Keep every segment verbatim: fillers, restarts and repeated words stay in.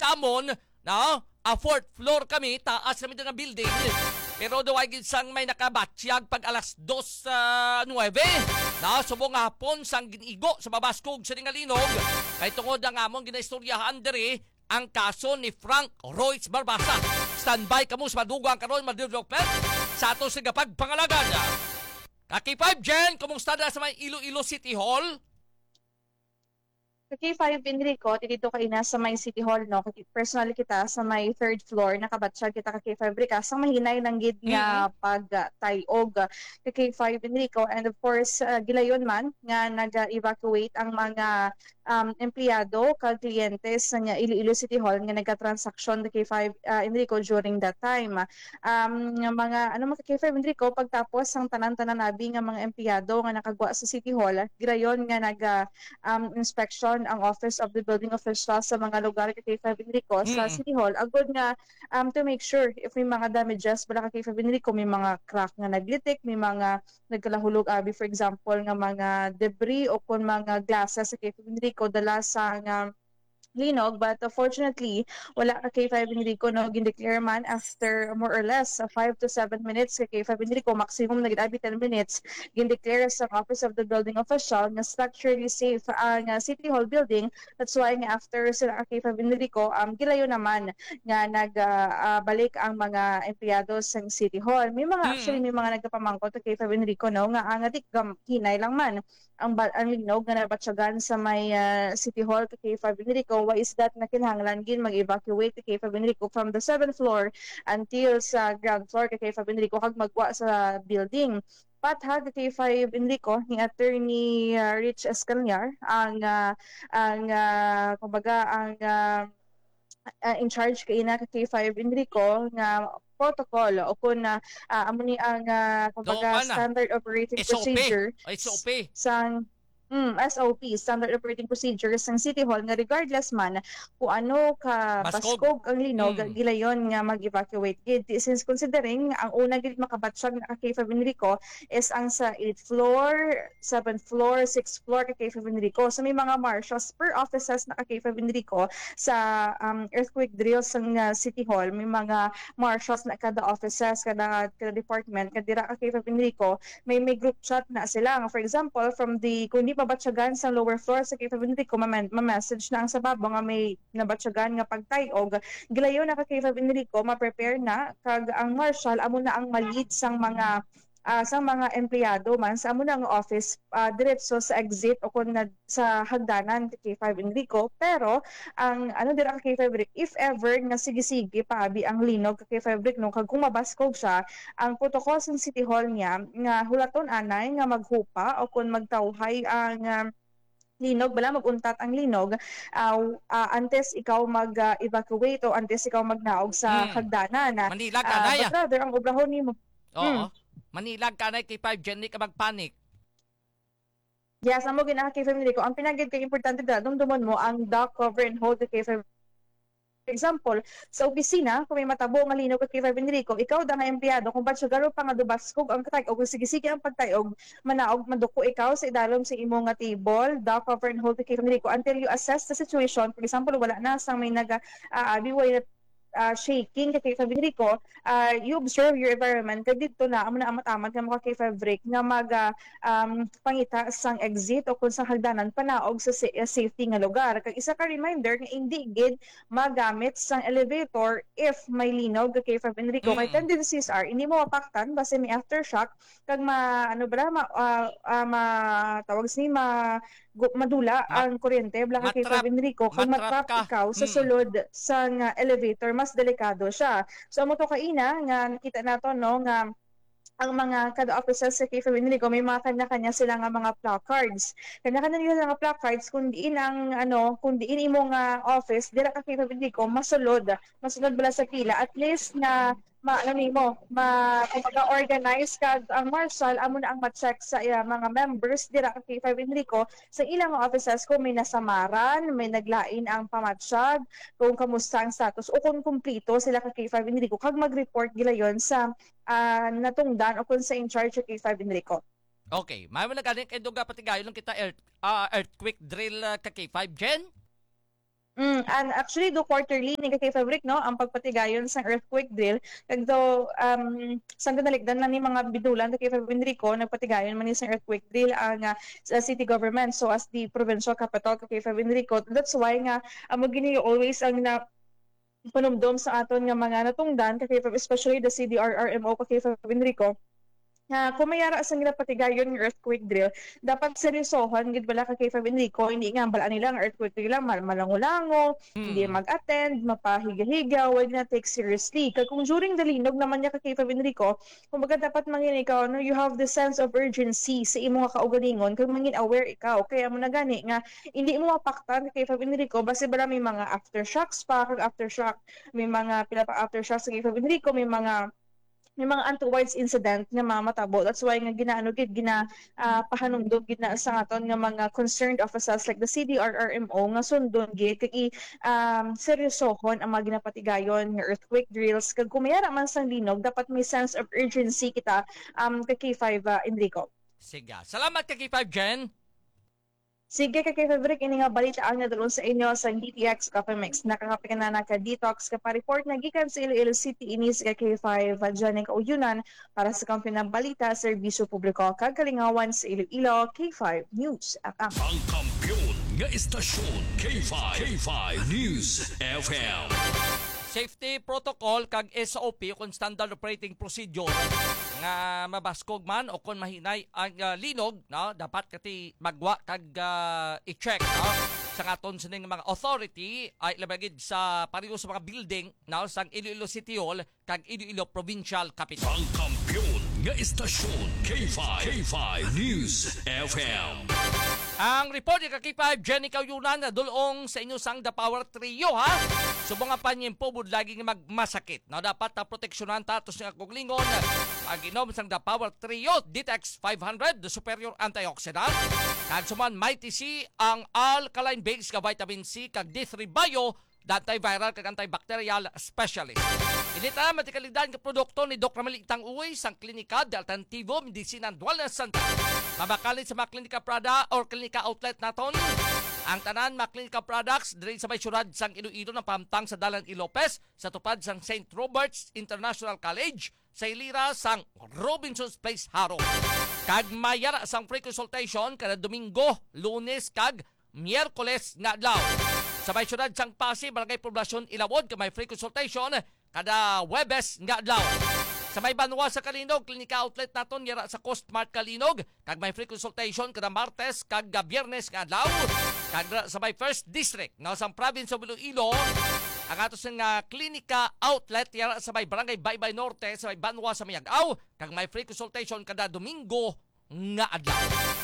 kamon, na a fourth floor kami, taas kami nga building. Pero daw ay ginsang may nakabatsyag pag alas dos sa nuwebe. Na subong hapon sang ginigo sa babaskog sa Ngalinog. Kay tungod ang among ginaistoryahan diri ang kaso ni Frank Royce Barbasa. Standby kamo sa madugang karon ma-development sa ato sa pagpangalagan. Kaki five Jen, kumusta na sa may Iloilo City Hall? K five Enrico, dito ka ina sa may City Hall, no? Personally kita sa may third floor, nakabatsyag kita ka K five Enrico, sa mahinay ng gid nga mm-hmm. pag-tayog ka K five Enrico. And of course, uh, gilayon man nga nag-evacuate ang mga um, empleyado, kag kliyentes sa Iloilo City Hall nga nagka-transaction ka K five uh, Enrico during that time. Um, mga ano mga K five Enrico, pagtapos ang tanan-tanan nabi nga mga empleyado nga nakagwa sa City Hall, gilayon nga nag-inspection uh, um, ang Office of the Building Official sa mga lugar kay K five Enrico mm-hmm. sa City Hall. Agod nga um, to make sure if may mga damages bala kay K five Enrico, may mga crack nga naglitik, may mga nagkalahulog abi for example nga mga debris o kung mga glasses sa K five Enrico dala sa nga linog, but uh, fortunately wala ka K five Enrico no gindeclare man after more or less uh, five to seven minutes ka K five Enrico, maximum nagdabi ten minutes, gindeclare sa Office of the Building Official na structurally safe ang uh, City Hall building. That's why nga after sila ka K five Enrico, um, gilayo naman nga nagbalik uh, uh, ang mga empleyado sa City Hall. May mga mm-hmm. actually may mga nagpamangkot sa K five Enrico no nga ang atik gam hinay lang man ang ang linog nga nabatyagan sa may uh, City Hall kay K five Enrico. Why is that na kinahanglan gin mag-evacuate kay K five Enrico from the seventh floor until sa ground floor kay K five Enrico kag magwa sa building. Pathag kay five Enrico ni Attorney uh, Rich Escalnar ang uh, ang uh, kumbaga ang uh, uh, in charge kay ina kay five Enrico nga protocol o kung uh, uh, amo ni ang uh, kumbaga standard operating S O P. procedure S O P sang Mm, S O P, Standard Operating Procedures ng City Hall nga regardless man kung ano ka Baskog. baskog ang linog, mm. gilayon nga mag-evacuate gid. Since considering ang una gid makabatsyag na K five Enrico is ang sa eighth floor, seventh floor, sixth floor ka K five Enrico. So may mga marshals per offices na K five Enrico sa um, earthquake drills ng uh, City Hall. May mga marshals na kada offices, kada, kada department, kadira ka K five Enrico, may may group chat na sila. For example, from the kung pabatyagan sa lower floor sa K five Enrico, ma-message na ang sa babo nga may nabatyagan nga pagtayog. Gilayon na ka K five Enrico, ma-prepare na kag ang marshal amo na ang malid sang mga uh, sang mga empleyado man sa amo na ang office uh, diretso sa exit o kun na sa hagdanan kay K five Enrico. Pero ang ano dira ka K five Enrico, if ever nga sige-sige paabi ang linog ka K five Enrico no kag kung mabaskog siya, ang protocol sa City Hall niya nga hulaton anay nga maghupa o kun magtawhay ang uh, linog bala maguntat ang linog uh, uh, antes ikaw mag-evacuate uh, o antes ikaw magnaog sa hmm. hagdanan na Manila ka na uh, rather ang obrahon nimo. Oo. Hmm. Manila ka na kay five Jenny ka magpanic. Yes, amo gina K five Enrico. Ang pinagid kay importante da dumdumon mo ang dock cover and hold the K five. For example, sa opisina, kung may matabo nga linog kay K five Enrico, ikaw da nga empleyado kung ba't sugaro pa nga dubaskog ang katayog o kung sige-sige ang pagtayog, manaog maduko ikaw sa idalom sa imo nga table, dock cover and hold the K five Enrico until you assess the situation. For example, wala na sang may naga uh, abiway na Uh, shaking kay K five Enrico, uh, you observe your environment kag dito na amo na amat-amat nga mga K five break nga mag uh, um, pangita sang exit o kung sa hagdanan panaog sa uh, safety nga lugar. Kag isa ka reminder nga hindi gid magamit sang elevator if may linog kay K five Enrico. Mm. Kay tendencies are hindi mo mapaktan base may aftershock kag ma ano ba ma, uh, uh, ma tawag si ma madula Ma- ang kuryente bala kay K five Enrico kung matrap ikaw sa sulod mm. sa uh, elevator, mas delikado siya. So amo to kaina nga nakita nato no nga ang mga kada officers sa K five Enrico may mga kanya-kanya sila nga mga placards. Kanya-kanya nila nga placards kung diin ang ano, kung diin imo nga office dira ka K five Enrico masulod, masulod bala sa pila at least na ma ano nimo ma kumbaga organize kag ang marshal amo na ang ma-check sa uh, mga members dira ka K five Enrico sa ilang mga offices kung may nasamaran, may naglain ang pamatsyag, kung kamusta ang status o kung kumpleto sila ka K five Enrico kag mag-report gilayon sa uh, natungdan o kung sa in charge sa K five Enrico. Okay, may mga galing kay duga pati gayon lang kita earth, uh, earthquake drill uh, ka K five Jen. Mm, and actually do quarterly ni kay Fabric no ang pagpatigayon sa earthquake drill kag do um sa ganalikdan na ni mga bidulan kay Fabric Enrico nagpatigayon man ni sa earthquake drill ang uh, sa city government so as the provincial capital kay Fabric Enrico. That's why nga amo gini always ang na panumdom sa aton nga mga natungdan kay especially the C D R R M O kay Fabric Enrico nga kung mayara sa nila patigayon ng earthquake drill, dapat seryosohan gid bala ka kay Fab Enrico, hindi nga bala nila ang earthquake drill lang mal malangulango, Hmm. hindi mag-attend, mapahiga-higa, wag na take seriously. Kag kung during the linog naman niya ka kay Fab Enrico, kumbaga dapat mangin ikaw no, you have the sense of urgency sa imong kaugalingon kag mangin aware ikaw. Kaya mo na gani nga hindi mo mapaktan kay Fab Enrico base bala may mga aftershocks pa kag aftershock, may mga pila pa aftershocks sa kay Fab Enrico, may mga may mga untoward incident nga mamatabo. That's why nga ginaano gid gina uh, pahanumdom gid na sa aton nga mga concerned officials like the C D R R M O nga sundon gid kay um seryosohon ang mga ginapatigayon nga earthquake drills kag kumayara man sa linog dapat may sense of urgency kita um kay K five uh, Enrico. Sige. Salamat kay K five Jen. Sige ka kay Fabric, ini nga balitaan nga dalon sa inyo sa D T X Coffee Mix. Nakakapi ka na naka-detox ka pa-report na gikan sa Iloilo City inis ka K five dyan ka uyunan para sa kampi ng balita, serbisyo publiko, kagalingawan sa Iloilo, K five News F M. Ang kampiyon nga istasyon K five K five News F M. Safety protocol kag S O P kung standard operating procedure nga mabaskog man o kung mahinay ang uh, linog no dapat kati magwa kag uh, i-check no sa aton sa mga authority ay labagid sa pareho sa mga building no sa Iloilo City Hall kag Iloilo Provincial Capital. Ang kampiyon nga istasyon K five K five News F M. Ang report ni K five Jenny Kauyunan na dulong sa inyo sang The Power Trio ha. Subong nga panyempo bud lagi nga magmasakit. No dapat ta proteksyonan ta tos nga kuglingon. Pag-inom sang The Power Trio Detox five hundred the superior antioxidant. Kag suman Mighty C ang alkaline base ka vitamin C kag D three Bio antiviral kag antibacterial specialist. Inita matikalidad nga produkto ni Doc Ramil Itang Uy sang Klinika de Alternativo Medicina Wellness Center. Mabakalit sa mga klinika Prada or klinika outlet naton. Ang tanan mga klinika products diri sa may syudad sang Iloilo ng pamtang sa Dalan Ilopez sa tupad sang Saint Robert's International College sa ilira sang Robinson's Place Haro. Kag mayara sang free consultation kada Domingo, Lunes kag Miyerkules nga adlaw. Sa may syudad sang Pasig, Barangay Poblasyon Ilawod kag may free consultation kada Webes nga adlaw. Sa may Banwa sa Kalinog, klinika outlet naton yara sa Coast Mart Kalinog kag may free consultation kada Martes kag Biyernes nga adlaw. Kag sa may First District no sa province of Iloilo, ang atos nga klinika outlet yara sa may Barangay Baybay Norte sa may Banwa sa Mayagaw kag may free consultation kada Domingo nga adlaw.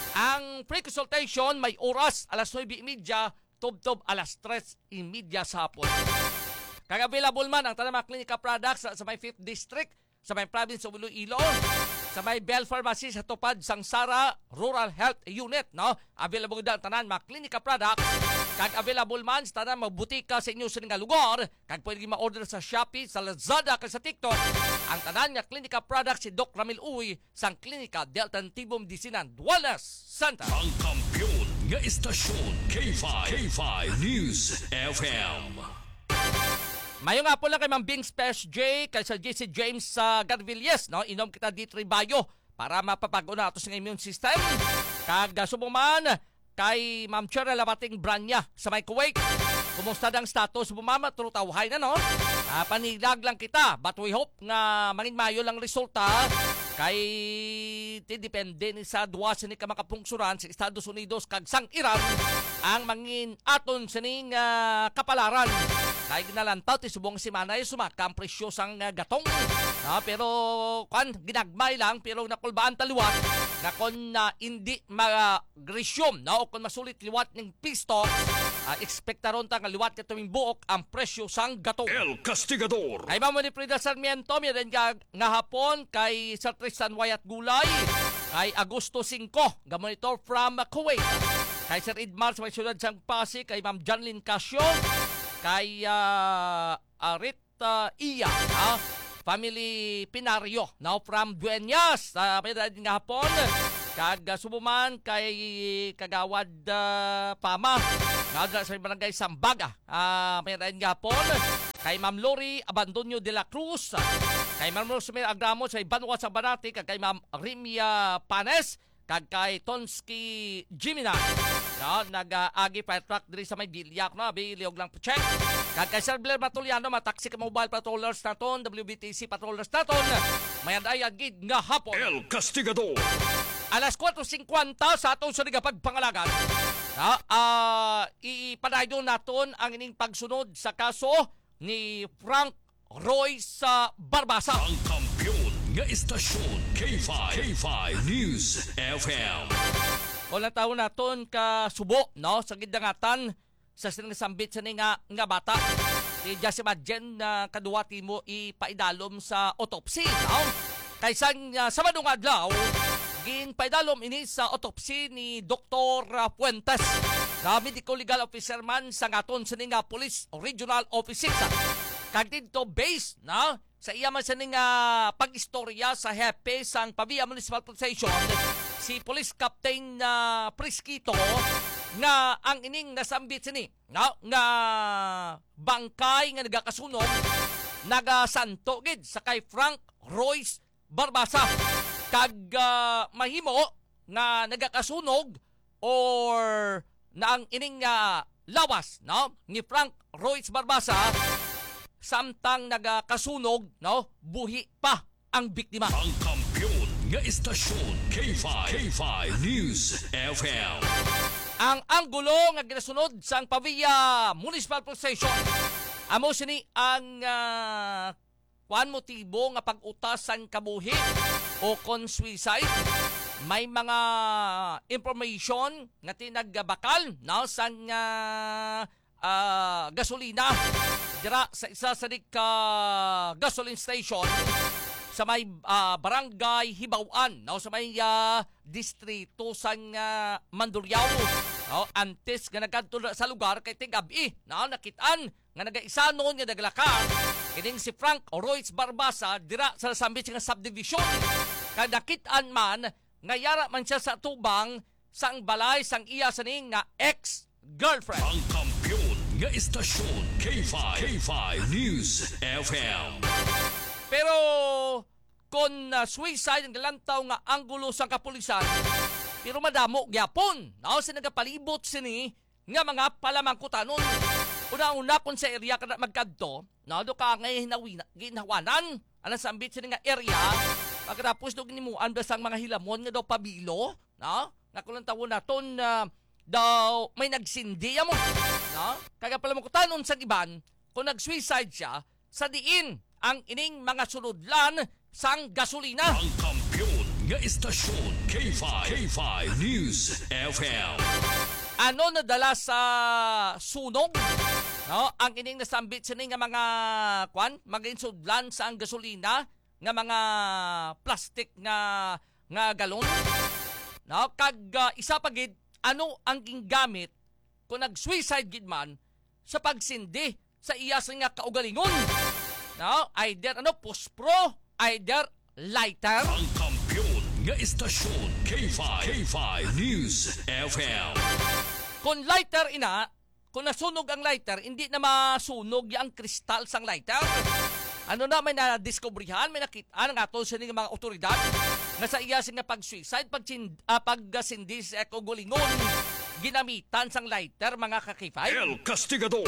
Ang free consultation may oras alas nueve thirty tubtob alas tres thirty sa hapon. Kag available man ang tanang mga klinika products sa, sa may fifth District sa may province of Iloilo, sa may Bell Pharmacy sa tupad sang Sara Rural Health Unit, no? Available da ang tanan mga klinika products, kag available man sa tanan mga butika sa inyo sa nga lugar, kag pwede ma-order sa Shopee, sa Lazada, kag sa TikTok. Ang tanan nga klinika products si Doc Ramil Uy sang Klinika de Alternativo Medicina Wellness Center. Ang kampiyon nga istasyon K five K five News F M. Mayo nga po lang kay Ma'am Bing Special J, kay Sir J C James sa uh, Garvilles, no? Inom kita D three Bio para mapapago na ito sa immune system. Kag subong man kay Ma'am Cheryl Labating Branya sa may Kuwait. Kumusta ang status mo mama? Turutawhay na no? Ah, panilag lang kita, but we hope nga mangin mayo lang resulta kay ti depende ni sa duwa sini ka makapungsuran sa Estados Unidos kag sang Iran ang mangin aton sining uh, kapalaran. Kay ginalantaw ti subong semana ay sumaka ang presyo sang uh, gatong. Ah, pero kan ginagmay lang pero nakulbaan taluwat na kon uh, hindi magresyom no o kon masulit liwat ning pisto uh, ekspektaron ta nga liwat katuming buok ang presyo sang gatong. El Castigador. Kay Mamo ni Frida Sarmiento mi rin nga, nga hapon kay Sir Tristan Wayat Gulay kay Agosto five ga monitor from uh, Kuwait. Kay Sir Idmar sa may syudad sang Pasig kay Ma'am Janlyn Casio kay uh, Arit uh, Iya uh, family Pinario now from Dueñas uh, may nga hapon Kag uh, subuman kay Kagawad uh, Pama nga sa barangay Sambaga. Ah, uh, may rin gapon kay Ma'am Lori Abandonio de la Cruz, kay Ma'am Rosemary Agramo sa Banwa sa Banati, kag kay Ma'am Rimia Panes, kag kay Tonsky Jimina. No, nag-agi fire truck diri sa may Bilyak na biliog lang check. Kag kay Sir Blair Matuliano, mataksi ka mobile patrollers naton, W B T C patrollers naton. Mayan ay agid nga hapon. El Castigador. Alas four fifty sa atong sa pagpangalagan. Na, uh, ipadayon naton ang ining pagsunod sa kaso ni Frank Royce uh, Barbasa. Ang kampiyon nga istasyon K five. K five News F M. Wala taon naton ka subo, no, sa gidangatan sa sinasambit sa nga, nga bata. Di just imagine na uh, kaduwati mo ipaidalom sa autopsy, no? Kaysa uh, sa madung adlaw, ginpaidalom ini sa autopsy ni Doctor Fuentes, na medical legal officer man sa ngaton sa nga Police Regional Office six. Kag dito based na sa iya man sa nga pag-istorya sa hepe sang Pavia Municipal Police Station, si Police Captain na uh, Prisquito, nga ang ining nasambit sini nga, nga bangkay nga nagakasunog nagasanto gid sa kay Frank Royce Barbasa. Kag uh, mahimo nga nagakasunog or na ang ining uh, lawas, no, ni Frank Royce Barbasa samtang nagakasunog, no, buhi pa ang biktima. Ang kampiyon nga istasyon K five. K five News F M. Ang anggulo nga ginasunod sa Pavia Municipal Police Station, amo sini ang uh, kuan motibo nga pag-utas sang kabuhi o kon suicide. May mga information nga tinagbakal, no, sang uh, uh, gasolina dira sa isa sa dik uh, gasoline station sa may uh, barangay Hibawan, no, sa may uh, distrito sang uh, Mandurriao. No, antes nga nagkadto sa lugar kay tigabi, no, nakitaan nga nagaisanon nga naglaka kining si Frank Royce Barbasa dira sa sambit nga subdivision. Kag nakitaan man nga yara man siya sa tubang sang balay sang iya saning nga ex-girlfriend. Ang kampiyon nga istasyon K five. K five News F M. Pero kung uh, suicide ang galantaw nga anggulo sa kapulisan, pero madamo gyapon, no, sa nagapalibot sini nga mga palamangkutanon. Una-una kung sa area kada magkadto, no, do ka ngay hinawina, ginhawanan ana sambit sini nga area. Pagkatapos do ginimuan basang mga hilamon nga daw pabilo, no, nakulang tawo naton uh, daw may nagsindi mo, no, kaya palamangkutanon sa iban kung nag-suicide siya sa diin ang ining mga suludlan sang gasolina. Ang kampiyon nga istasyon K five. K five News F M. Ano nadala sa sunog? No, ang ining nasambit sini nga mga kwan, mga insudlan sa ang gasolina nga mga plastic nga nga galon. No, kag uh, isa pa gid ano ang gingamit kung nag-suicide gid man sa pagsindi sa iya sa nga kaugalingon. No, either ano pospro, either lighter. Ang kampiyon nga istasyon K five. K five News F M. Kung lighter ina, kung nasunog ang lighter, hindi na masunog yung kristal sang lighter. Ano na, may na-discoveryhan, may nakita ng ato sa mga otoridad na sa iya nga pag-suicide, pag uh, pag-sindi sa ekogulingon, ginamitan sang lighter, mga kakifay. El Castigador.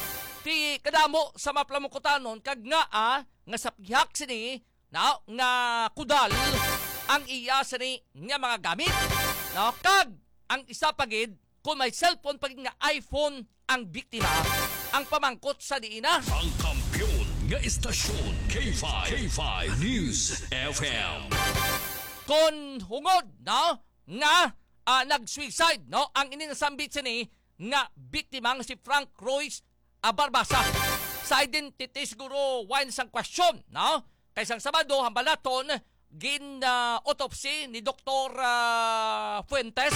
Ti kadamo sa maplamukutanon, kag nga ah, nga sa pihak sini, na, nga kudal, ang iya sini nga mga gamit. Na, kag ang isa pagid, kung may cellphone pagid nga iPhone ang biktima, ang pamangkot sa diina. Ang kampiyon nga istasyon K five. K five News F M. Kung hungod, no, nga uh, nag-suicide, no, ang ininasambit sini nga biktima nga si Frank Royce uh, Barbasa. Sa identity siguro wine sang question, no? Kaysang Sabado, hambalaton, gin uh, autopsy ni Doctor uh, Fuentes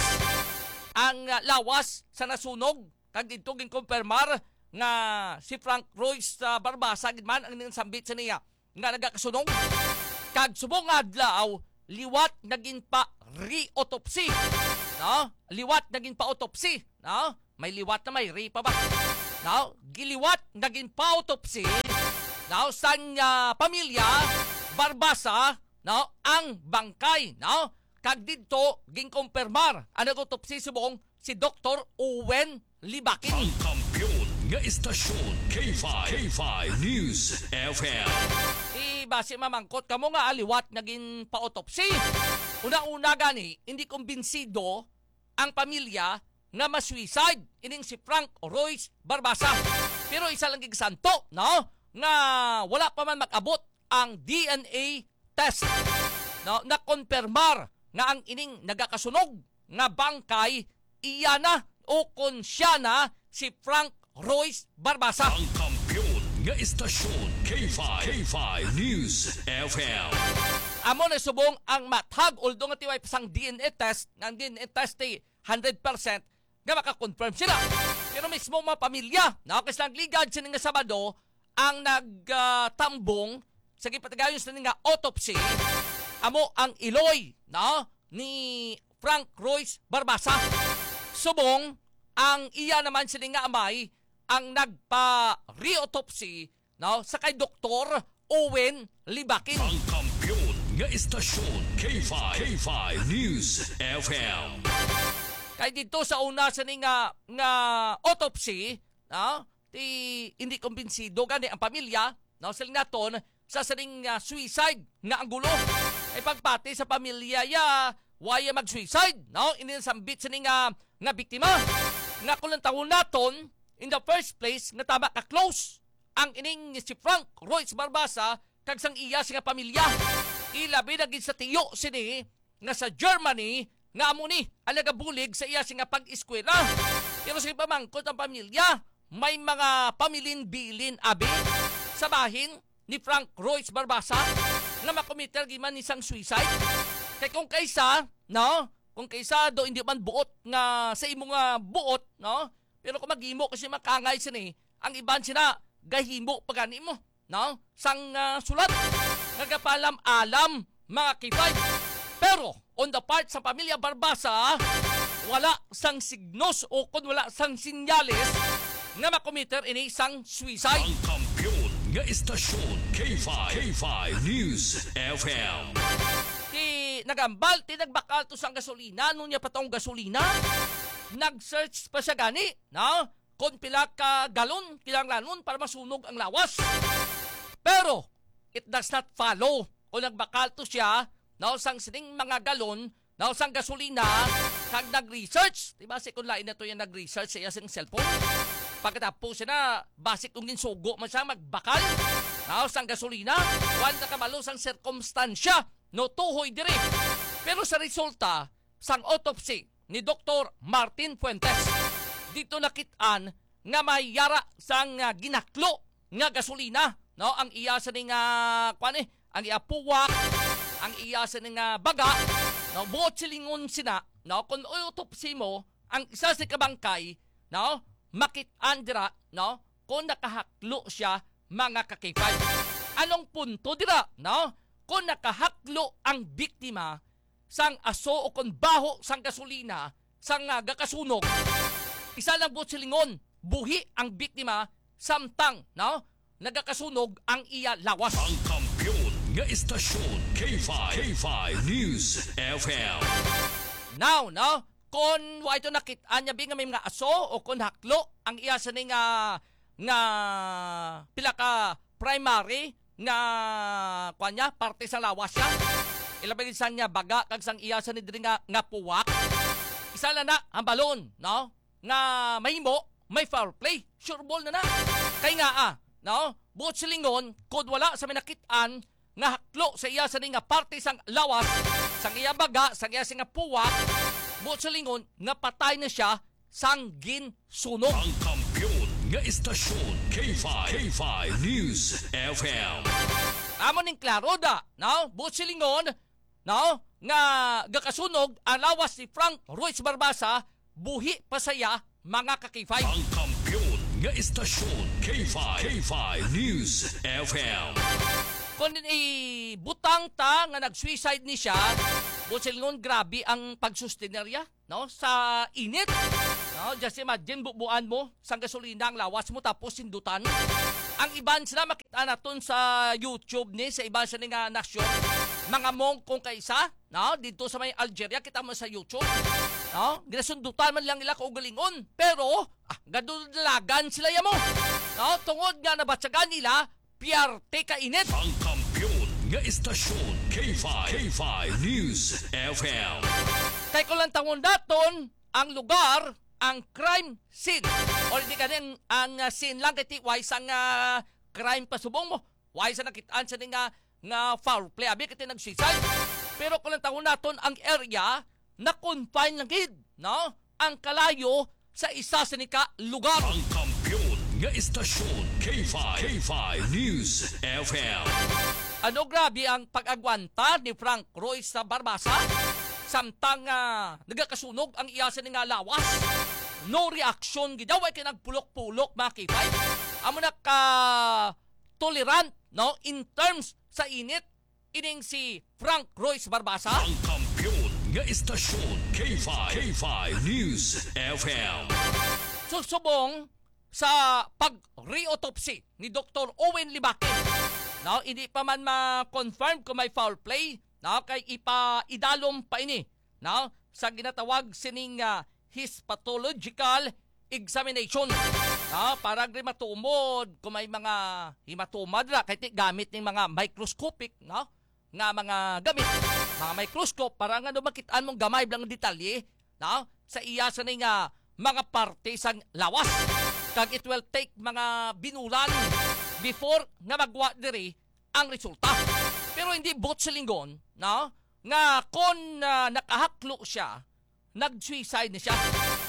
ang uh, lawas sa nasunog. Kag dito ginkonfirmar nga si Frank Royce uh, Barbasa gid man ang ninsambit sa niya nga nagakasunog. Kag subong adlaw liwat naging pa re-autopsy. No? Liwat naging pa autopsy. No? May liwat na may re pa ba? No? Giliwat naging pa autopsy. No? Sang uh, pamilya Barbasa, no? Ang bangkay, no? Kag dito ging kumpirmar ang nag-autopsy subong si Doctor Owen Libakin. Ang kampiyon nga istasyon K five, K five News F M. I base mamangkot kamo nga aliwat naging pa-autopsy. Una-una gani, hindi kumbinsido ang pamilya nga ma-suicide ining si Frank Royce Barbasa. Pero isa lang gigsanto, no? Nga wala pa man mag-abot ang D N A test, no? Na konfirmar nga ang ining nagakasunog nga bangkay iya na o kon siya na si Frank Royce Barbasa. Ang kampiyon nga istasyon K five, K five News F M. Amo na subong ang matag although nga tiway pasang D N A test, ang D N A test ay one hundred percent nga makakonfirm sila. Pero mismo mga pamilya, nakakaslang ligad sila nga Sabado ang nagtambong uh, sa gipatagayon sa nga autopsy amo ang iloy, no, ni Frank Royce Barbasa. Subong ang iya naman sila nga amay ang nagpa-re-autopsy, no, sa kay Doktor Owen Libakin. Ang kampiyon nga istasyon K five, K five News F M. Kay dito sa una sa nga nga autopsy, no, ti hindi kumbinsido gani ang pamilya, no, sila naton sa saring uh, suicide nga ang gulo. Ay pagpati sa pamilya ya waya mag-suicide, no? Ini sambit sa nga nga biktima. Nga kulang taon naton in the first place nga tama ka close ang ining si Frank Royce Barbasa kag sang iya nga pamilya. Ilabi na gid sa tiyo sini nga sa Germany nga amo ni ang nagabulig sa iya nga pag-eskwela. Pero sa pamangkot ang pamilya, may mga pamilin-bilin abi sa bahin ni Frank Royce Barbasa na makomiter giman isang suicide. Kay kung kaysa, no? Kung kaysa do hindi man buot nga sa imo nga buot, no? Pero kung maghimo kasi makangay sini, ang iban sina gahimo pagani mo, no? Sang uh, sulat nagapalam alam mga kifay. Pero on the part sa pamilya Barbasa, wala sang signos o kung wala sang sinyalis nga makomiter ini isang suicide. Ang kampiyon nga istasyon K five, K five News F M. Ti nagambal, ti nagbakal to sang gasolina, nun niya patong gasolina. Nag-search pa siya gani, no? Kung pila ka galon, pilang lanon para masunog ang lawas. Pero, it does not follow. Kung nagbakal to siya, no, sang sining mga galon, no, sang gasolina, kag nag-research. Diba, si kung lain na to yung nag-research sa iya sing cellphone. Pagkatapos siya na, basic kung ginsugo man siya magbakal, no, sang gasolina, wala kabalo sang circumstansya, no, tuhoy dire. Pero sa resulta, sang autopsy ni Doctor Martin Fuentes, dito nakitaan nga may yara sang uh, ginaklo nga gasolina, no, ang iya sa ning uh, kwan eh, ang iya puwak, ang iya sa ning uh, baga, no, buot silingon sina, no, kung autopsy mo, ang isa sa kabangkay, no, makitaan dira, no, kung nakahaklo siya mga kakipay. Anong punto dira, no? Kung nakahaklo ang biktima sang aso o kung baho sang gasolina sang uh, gakasunog, isa lang buot silingon, buhi ang biktima samtang, no, nagakasunog ang iya lawas. Ang kampiyon nga istasyon K five, K five News F M. Now, no, kung wa ito nakitaan niya nga may mga aso o kung haklo ang iya sa nga nga pila ka primary nga kanya parte sa lawas siya. Ilabay sa niya baga kag sang iya sa ni diri nga nga puwak. Isa na na ang balon, no? Nga mahimo may foul play. Sure ball na na. Kay nga ah, no? Buot silingon kod wala sa minakitaan nga haklo sa iya sa ni nga parte sang lawas, sang iya baga, sang iya nga puwak. Buot silingon nga patay na siya sang ginsunog. Ang kampiyon nga istasyon K five, K five News F M. Amo ning klaro da, no? Buot silingon, no, nga gakasunog ang lawas ni Frank Royce Barbasa, buhi pa saya mga kakifay. Ang kampiyon nga istasyon K five, K five News F M. Kung ibutang ta nga nag-suicide ni siya, busilingon grabe ang pagsustenerya, no? Sa init. No? Just imagine, bubuan mo sa gasolina ang lawas mo tapos sindutan. Ang iban sila makita naton sa YouTube ni sa iban sa nga nasyon. Mga mongkong kaisa, no? Dito sa may Algeria kita mo sa YouTube. No? Ginasundutan man lang nila kaugalingon. Pero ah, gadulagan sila yamo. No? Tungod nga nabatsagan nila, piyarte ka init. Ang kampiyon nga istasyon K five K five News F M. Kay ko lang tangon daton ang lugar, ang crime scene. O hindi ka din ang uh, scene lang kay why sang uh, crime pasubong mo. Why sa nakitaan sa nga nga foul play abi kay nag-suicide. Pero ko lang tangon naton ang area na confine lang gid, no? Ang kalayo sa isa sa nika lugar. Ang kampiyon nga istasyon K five K five News F M. Ano grabe ang pag-agwanta ni Frank Royce sa Barbasa? Samtang uh, nagakasunog ang iyasa nga lawas. No reaction gidaw ay kinagpulok-pulok mga kipay. Amo na ka tolerant, no, in terms sa init ining si Frank Royce Barbasa. Ang kampiyon nga istasyon K five K five News F M. Susubong sa pag-reautopsy ni Doctor Owen Libake. No, hindi pa man ma-confirm kung may foul play, no, kay ipa-idalom pa ini, no, sa ginatawag sining uh, histopathological examination. No, para matumod kung may mga hematoma dra kay gamit ning mga microscopic, no, nga mga gamit, mga microscope para nga no makitaan mong gamay blang detalye, no, sa iya sa ning uh, mga parte sang lawas. Kag it will take mga binulan before nga magwa diri ang resulta. Pero hindi bot sa linggon, no? Nga kung uh, nakahaklo siya, nag-suicide na siya.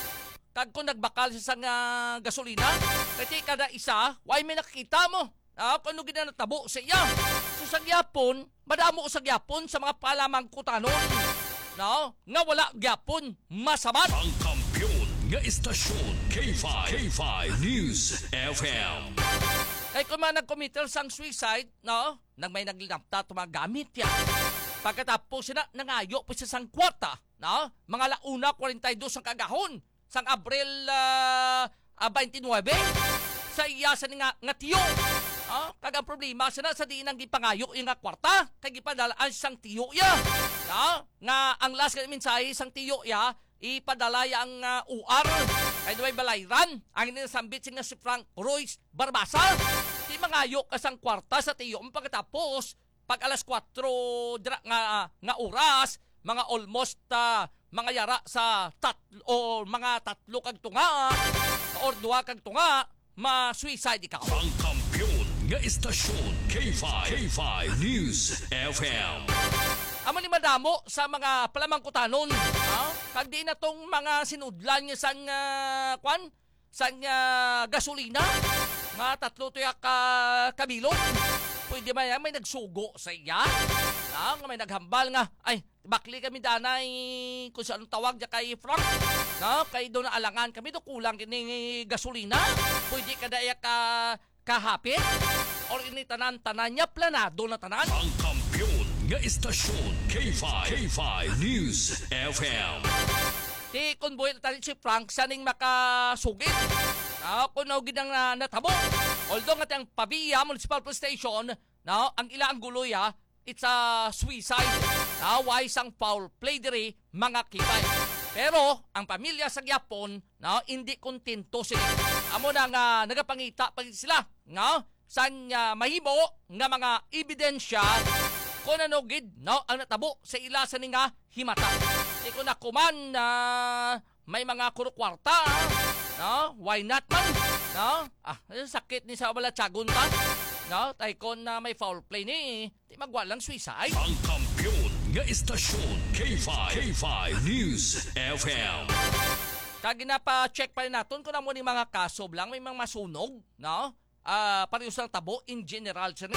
Kag kung nagbakal siya sa uh, gasolina, kasi kada isa, why may nakikita mo? No? Kung ano ginanatabo sa iya. So sa gyapon, madamo sa gyapon sa mga palamang kutanon. No? Nga wala gyapon, masabat. Ang kampiyon nga istasyon K five K five News F M. Kaya kung mga nag-committer sang suicide, no? Nang may naglinapta ito mga gamit yan. Pagkatapos sila, nangayo po siya sang kwarta, no? Mga launa, forty-two ang kagahon, sang Abril uh, uh, twenty-nine, sa iya sa nga, nga tiyo. No? Kag ang problema sila sa di nang gipangayo yung nga kwarta, kag ipadalaan sang tiyo ya. No? Nga ang last kay mensahe sang tiyo ya, ipadala ang uh, U R ay may balayran ang inasambit nga si Frank Royce Barbasa. Di mangayo kasang kwarta sa tiyo pagkatapos pag alas kwatro dra, nga, nga oras mga almost uh, mga yara sa tatlo o mga tatlo kag tunga or duha kag tunga ma-suicide ikaw. Ang kampiyon nga istasyon K five K five News F M. Amo ni madamo sa mga palamangkutanon. Ah, kag di na tong mga sinudlan niya sang uh, kwan, sang uh, gasolina. Nga tatlo to yak uh, kabilog. Pwede ba yan may nagsugo sa iya? Ah, nga may naghambal nga. Ay, bakli kami danay kung saan tawag niya kay Frank. No, kay doon na alangan kami do kulang kini gasolina. Pwede ka dayak ka uh, kahapit or ini tanan-tanan niya planado na tanan. Ang kampiyon nga istasyon K five K five News F M. Di konboy na tayo si Frank saning makasugit. No, kung no gidang uh, natabo. Although nga tiyang Pabia Municipal Police Station, no, ang ilang guloy ha, it's a suicide. No, why sang foul play diri mga kibay. Pero ang pamilya sa Gyapon, no, hindi kontento sila. Amo na nga nagapangita pa sila, no, sang uh, mahimo nga mga ebidensya kung ano gid, no, ang natabo sa ila sa nga himata. Di ko na kuman na uh, may mga kurukwarta, no, why not man, no, ah, sakit ni sa wala tsagon ta, no, tay kon na uh, may foul play ni, di magwalang suicide. Ang kampiyon nga istasyon K five K five News F M. Kag ginapa-check pa rin natin kung na mo ni mga kaso lang, may mga masunog, no, ah, uh, parehas lang tabo in general sa ni.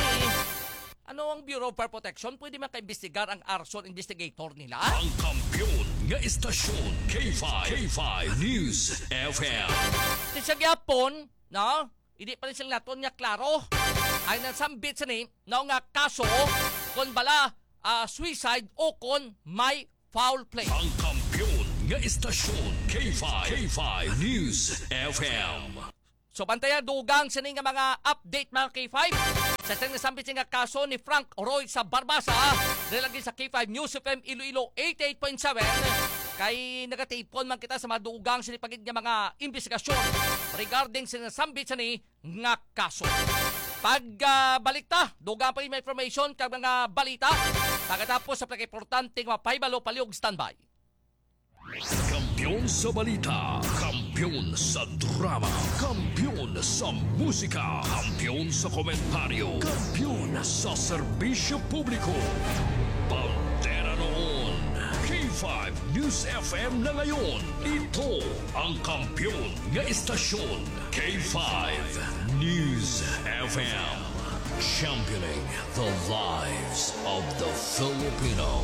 Ano ang Bureau of Fire Protection? Pwede makaimbestigar ang arson investigator nila? Ang kampiyon nga istasyon K five K five News F M. Sa Gyapon, no? Hindi pa rin sila naton niya klaro. ay nasambit sa ni na nga kaso kon bala ah, suicide o kon may foul play. Ang kampiyon nga istasyon K five. K five News F M. So bantayan dugang sa nga mga update mga K five. Sa siyang nasambit nga kaso ni Frank Roy sa Barbasa, nilagay sa K five News F M Iloilo eighty-eight point seven. Kay nagatipon man kita sa mga dugang sa nipagid nga mga investigasyon regarding sa nasambit sa ni nga kaso. Pag uh, balik ta, dugang pa yung information kag mga balita. Pagkatapos sa pagka-importante nga paibalo paliog standby. Kampiyon sa balita, kampiyon sa drama, kampiyon sa musika, kampiyon sa komentaryo, kampiyon sa serbisyo publiko. Pantera noon, K five News F M na ngayon. Ito ang kampiyon nga istasyon, K five News F M. Championing the lives of the Filipino.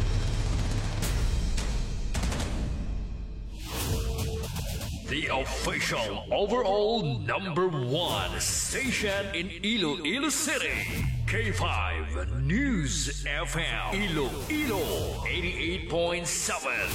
The official overall number one station in Iloilo City. K five News F M. Iloilo eighty-eight point seven.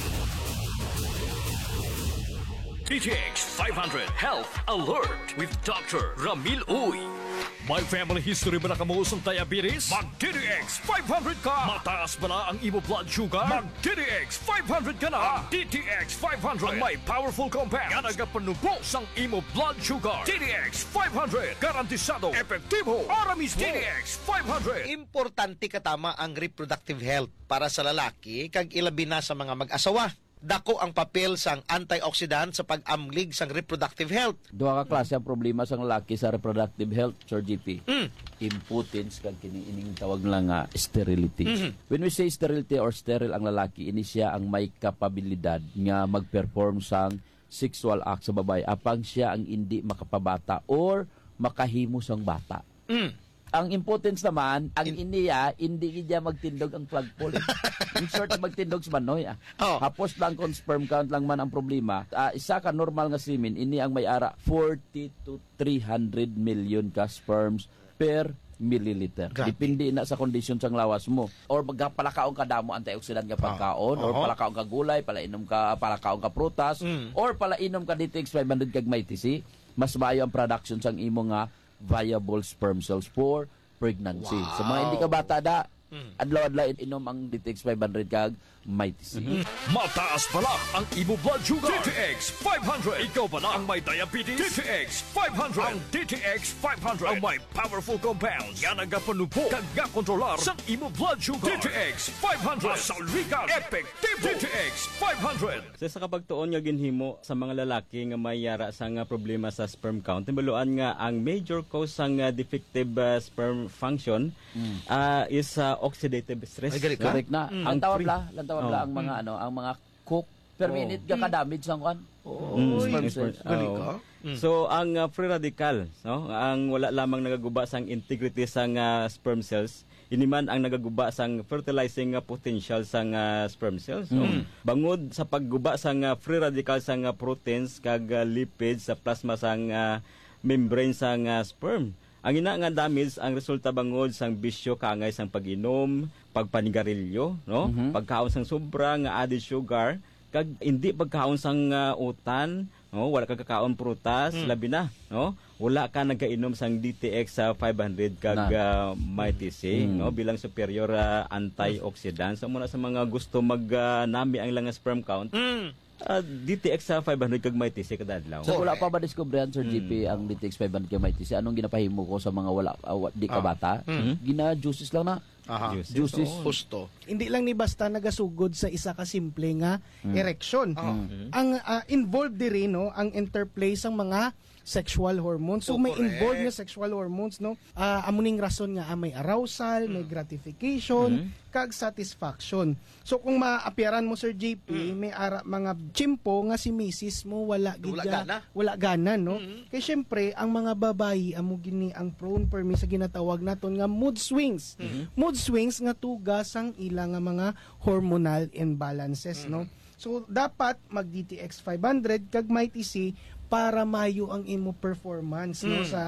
D T X five hundred Health Alert with Doctor Ramil Uy. May family history ba na kamusong diabetes? Mag-D T X five hundred ka! Mataas ba na ang imo blood sugar? Mag-D T X five hundred ka na! D T X five hundred ang may powerful compound nga nagapanubos ang imo blood sugar. D T X five hundred garantisado, epektibo, para mismo. D T X five hundred. Importante katama ang reproductive health para sa lalaki kag ilabi na sa mga mag-asawa. Dako ang papel sang antioxidant sa pag-amlig sang reproductive health. Duha ka klase ang problema sa lalaki sa reproductive health, Sir G P. Mm. Impotence kag kini ining tawag lang nga sterility. Mm-hmm. When we say sterility or sterile ang lalaki, ini siya ang may kapabilidad nga mag-perform sang sexual act sa babae apang siya ang hindi makapabata or makahimo sang bata. Mm. Ang impotence naman, ang In- iniya, hindi niya magtindog ang plug pull. In short, magtindog sa manoy. Ah. Oh. Hapos lang kung sperm count lang man ang problema. Ah, isa ka normal nga semen, ini ang may ara forty to three hundred million ka sperms per milliliter. Grabe. Depende na sa kondisyon sang lawas mo. Or magpalakaon ka damo antioxidant nga pagkaon, or Oo. palakaon ka gulay, palainom ka palakaon ka prutas, Mm. or palainom ka D T X five hundred kag may T C, mas maayo ang production sang imo nga viable sperm cells for pregnancy. Wow. So mga hindi ka bata da, Mm. adlaw-adlaw inom ang D T X five hundred kag may T C. Mataas pala ang imo blood sugar. D T X five hundred. Ikaw pala ang may diabetes. D T X five hundred. Ang D T X five hundred ang may powerful compounds nga nagapanubo kag kontrolar sa imo blood sugar. D T X five hundred. Masalwikan. Epektibo. D T X five hundred. So sa kapagtuon nga ginhimo sa mga lalaki nga may yara sa nga problema sa sperm count, timbuluan nga ang major cause sang uh, defective uh, sperm function uh, is uh, oxidative stress. Ay, galit ka? Correct na. Mm. Ang Ang tawag free. la, ang tawag la Oh. ang mga ano, ang mga cook per Oh. minute ga ka-damage sang kwan. Mm, Sperm yes, cells. Galing oo. ka? So ang uh, free radical, no, ang wala lamang nagaguba sang integrity sang uh, sperm cells, ini man ang nagaguba sang fertilizing uh, potential sang uh, sperm cells. So, bangod sa pagguba sang uh, free radical sang uh, proteins kag uh, lipids sa plasma sang uh, membrane sang uh, sperm. Ang ina nga damage ang resulta bangod sang bisyo kaangay sang pag-inom, pagpanigarilyo, no? Pagkaon sang sobra nga added sugar, kag hindi pagkaon sang uh, utan, no? Wala ka kakaon prutas, labi na, no? Wala ka nagkainom sang D T X sa five hundred kag uh, may T C, no? Bilang superior uh, antioxidant. So muna sa mga gusto mag-nami uh, ang lang nga sperm count, Mm. uh, D T X sa five hundred kag may T C kada adlaw. So wala pa ba diskubrehan, Sir G P, ang D T X five hundred kag may T C? Anong ginapahimo ko sa mga wala ah, wa- di ka Ah. bata? Gina-juices lang na. Aha. Juices. Juices. Husto. Hindi lang ni basta nagasugod sa isa ka simple nga erection. Mm. Ang ah, involved diri no ang interplay sang mga sexual hormones. So Oh, may correct. involved nga sexual hormones no. Ah, amuning rason nga ah, may arousal, may gratification, kag satisfaction. So kung maapyaran mo Sir J P, may ara mga chimpo nga si misis mo wala gid Wala nga- gana. wala gana no. Kay syempre ang mga babayi amo gini ang prone per mi sa ginatawag naton nga mood swings. Mood swings nga tugas ang ilang nga mga hormonal imbalances no. So dapat mag D T X five hundred kag may T C para mayo ang imo performance no sa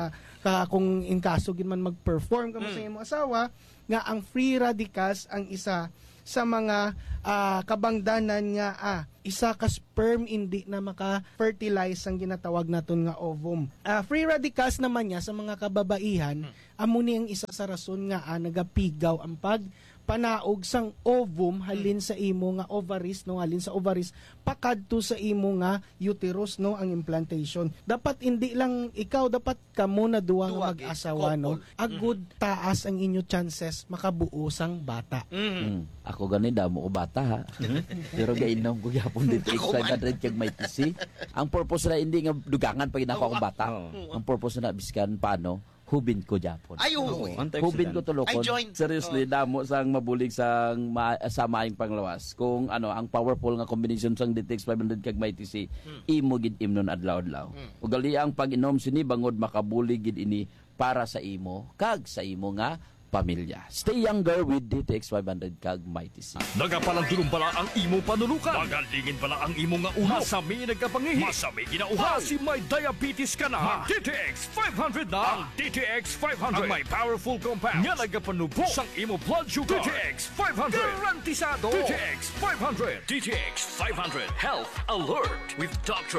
ta kung in kaso gid man mag-perform ka mo sa imong asawa nga ang free radicals ang isa sa mga ah, kabangdanan nga ah, isa ka sperm hindi na maka-fertilize ang ginatawag naton nga ovum. Ah, free radicals naman niya sa mga kababaihan amo ni ang isa sa rason nga ah, nagapigaw ang pag panaog sang ovum halin sa imo nga ovaries no halin sa ovaries pakadto sa imo nga uterus no ang implantation. Dapat hindi lang ikaw, dapat kamo na duwa nga Duwa, mag-asawa no couple. agud taas ang inyo chances makabuo sang bata. Mm. Ako gani damo ko bata ha. Pero gainom ko gyapon dito Ako five hundred kag may T C. Ang purpose na hindi nga dugangan pag ako akong bata. Oo. Ang purpose na biskan paano hubin ko gyapon. Ay, Oo, oo. antioxidant. Hubin ko tulokon. I join. Seriously, damo sang mabulig sang ma, sa maing panglawas. Kung ano, ang powerful nga combination sang D T X five hundred kag may T C, imo gid imnon adlaw-adlaw. Ug gali ang pag-inom sini bangod makabulig gid ini para sa imo kag sa imo nga pamilya. Stay younger with D T X five hundred kag may T C. Nagapalandulong pala ang imo panulukan. Magalingin pala ang imo nga uhaw. Masami nagkapangihi. Masami ginauhaw. Kasi may diabetes ka na. D T X five hundred na. Ang D T X five hundred. Ang may powerful compounds. Nga nagapanubo sang imo blood sugar. D T X five hundred. Garantisado. D T X five hundred. D T X five hundred. Health Alert with Doctor